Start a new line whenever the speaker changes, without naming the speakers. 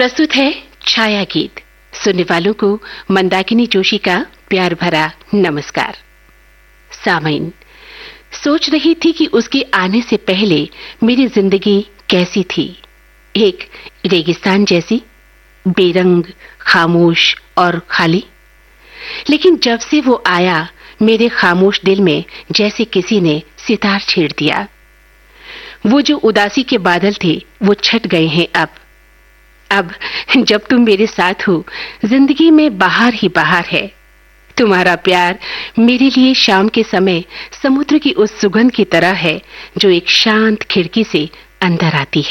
प्रस्तुत है छाया गीत। सुनने वालों को मंदाकिनी जोशी का प्यार भरा नमस्कार। सामईन, सोच रही थी कि उसके आने से पहले मेरी जिंदगी कैसी थी। एक रेगिस्तान जैसी, बेरंग, खामोश और खाली। लेकिन जब से वो आया, मेरे खामोश दिल में जैसे किसी ने सितार छेड़ दिया। वो जो उदासी के बादल थे, वो छट गए हैं अब जब तुम मेरे साथ हो, जिंदगी में बाहर ही बाहर है। तुम्हारा प्यार मेरे लिए शाम के समय समुद्र की उस सुगंध की तरह है जो एक शांत खिड़की से अंदर आती